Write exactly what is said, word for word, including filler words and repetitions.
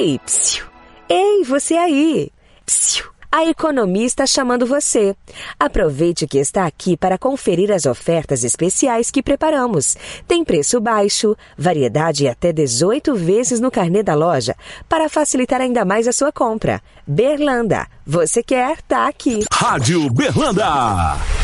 Ei, psiu. Ei, você aí. Psiu. A Economia está chamando você. Aproveite que está aqui para conferir as ofertas especiais que preparamos. Tem preço baixo, variedade e até dezoito vezes no carnê da loja, para facilitar ainda mais a sua compra. Berlanda, você quer, tá aqui. Rádio Berlanda.